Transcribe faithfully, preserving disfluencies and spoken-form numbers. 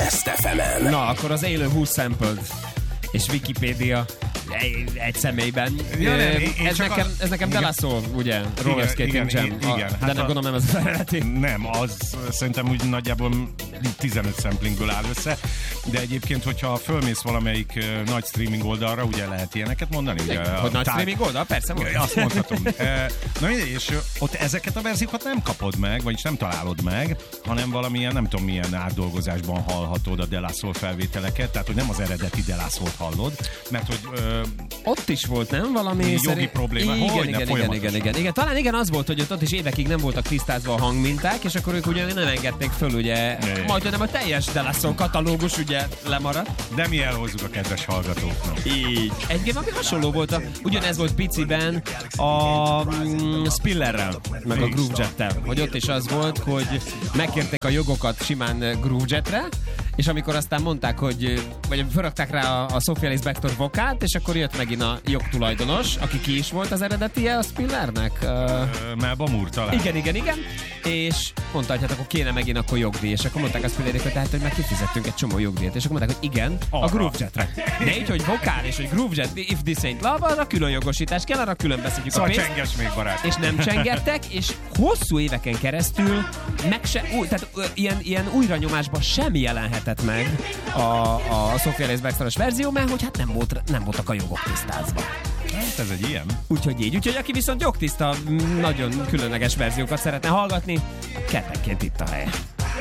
Best ef emen. Na, akkor az élő húsz sampled és Wikipédia egy, egy személyben. Ja, nem, én, én ez, nekem, a... ez nekem De La Soul, ugye? Roller Skating Jam. Igen, igen, a, de hát gondolom nem az az eredeti. Nem, az szerintem úgy nagyjából tizenöt samplingből áll össze, de egyébként, hogyha fölmész valamelyik uh, nagy streaming oldalra, ugye lehet ilyeneket mondani? Ugye, hogy nagy tár... streaming oldal? Persze mondani. Azt mondhatom. Na és ott ezeket a verziókat nem kapod meg, vagyis nem találod meg, hanem valamilyen, nem tudom milyen átdolgozásban hallhatod a De La Soul felvételeket, tehát hogy nem az eredeti De La Soult hallod, mert hogy... Uh, ott is volt, nem? Valami jogi szerint... probléma. Igen, Hogyne, igen, igen, igen, igen, igen. Talán igen, az volt, hogy ott, ott is évekig nem voltak tisztázva a hangminták, és akkor ők ugye nem engedték föl, ugye, majd nem a teljes De La Soul katalógus ugye lemaradt. De mi elhozzuk a kedves hallgatóknak. Így. Egyébként ami hasonló volt, a, ugyanez volt piciben a mm, Spillerrel, meg a Groove Jet-tel, hogy ott is az volt, hogy megkérték a jogokat simán Groove Jetre, és amikor aztán mondták, hogy vagy felrakták rá a, a Sophia Ellis Bextor vokát, és akkor jött megint a jogtulajdonos, aki ki is volt az eredetie a Spillernek? Uh, Melba Moore talán. Igen, igen, igen. És mondta, hogy hát akkor kéne megint akkor jogdíj, és akkor mondták a Spillerék, hogy tehát, hogy meg kifizettünk egy csomó jogdíjat, és akkor mondták, hogy igen, arra. A Groove Jetre. De így, hogy vokál, és hogy Groove Jet, If This Ain't Love, arra külön jogosítás kell, arra külön beszedjük szóval a pénzt. Csenges még barát. És nem csengettek, és hosszú éveken keresztül meg se, ú, tehát uh, ilyen, ilyen újranyomásban sem jelenhetett meg a, a Sophia Ellis Bextoros verzió, mert hogy hát nem, volt, nem voltak a jogok tisztázva. Hát ez egy ilyen. Úgyhogy így. Úgyhogy aki viszont jogtiszta, nagyon különleges verziókat szeretne hallgatni, kedvenként itt a helye.